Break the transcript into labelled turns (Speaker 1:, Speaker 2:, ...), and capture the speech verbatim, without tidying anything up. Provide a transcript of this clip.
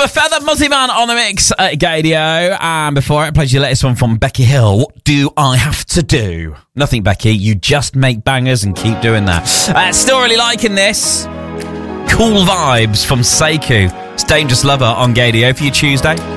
Speaker 1: a Feather Multiman on the mix at Gadio. And before I play you the latest one from Becky Hill, what do I have to do? Nothing, Becky. You just make bangers and keep doing that. Uh, still really liking this. Cool vibes from Sekou. It's Dangerous Lover on Gadio for your Tuesday.